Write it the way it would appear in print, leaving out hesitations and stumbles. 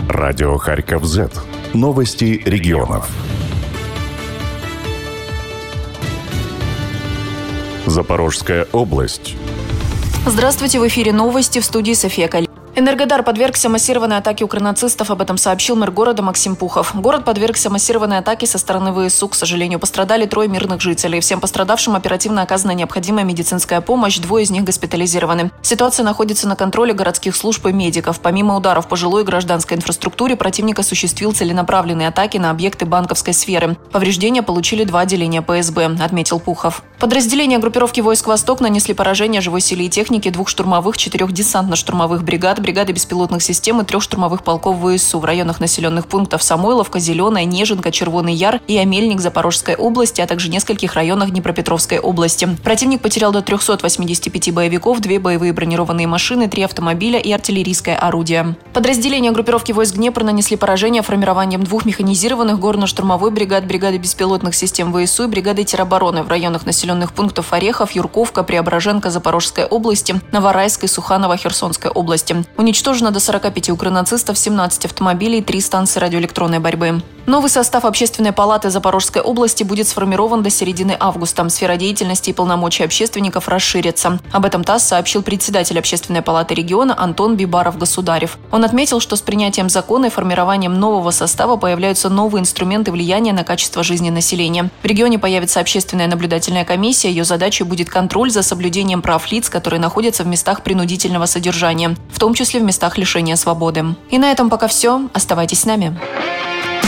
Радио Харьков-Z. Новости регионов. Запорожская область. Здравствуйте, в эфире новости, в студии София Калинина. Энергодар подвергся массированной атаке укрнацистов, об этом сообщил мэр города Максим Пухов. Город подвергся массированной атаке со стороны ВСУ. К сожалению, пострадали 3 мирных жителей. Всем пострадавшим оперативно оказана необходимая медицинская помощь, 2 из них госпитализированы. Ситуация находится на контроле городских служб и медиков. Помимо ударов по жилой и гражданской инфраструктуре, противник осуществил целенаправленные атаки на объекты банковской сферы. Повреждения получили 2 отделения ПСБ, отметил Пухов. Подразделения группировки войск «Восток» нанесли поражение живой силе и технике 2 штурмовых, 4 десантно-штурмовых бригад, бригады беспилотных систем и 3 штурмовых полков ВСУ в районах населенных пунктов Самойловка, Зеленая, Нежинка, Червоный Яр и Амельник Запорожской области, а также нескольких районах Днепропетровской области. Противник потерял до 385 боевиков, 2 боевые бронированные машины, 3 автомобиля и артиллерийское орудие. Подразделения группировки войск Днепр нанесли поражение формированием 2 механизированных горно-штурмовой бригад, бригады беспилотных систем ВСУ и бригады теробороны в районах населенных пунктов Орехов, Юрковка, Преображенка Запорожской области, Новорайской, Суханово, Херсонской области. Уничтожено до 45 укрнацистов, 17 автомобилей, 3 станции радиоэлектронной борьбы. Новый состав Общественной палаты Запорожской области будет сформирован до середины августа. Сфера деятельности и полномочий общественников расширится. Об этом ТАСС сообщил председатель Общественной палаты региона Антон Бибаров-Государев. Он отметил, что с принятием закона и формированием нового состава появляются новые инструменты влияния на качество жизни населения. В регионе появится общественная наблюдательная комиссия. Ее задачей будет контроль за соблюдением прав лиц, которые находятся в местах принудительного содержания, в том числе в местах лишения свободы. И на этом пока все. Оставайтесь с нами.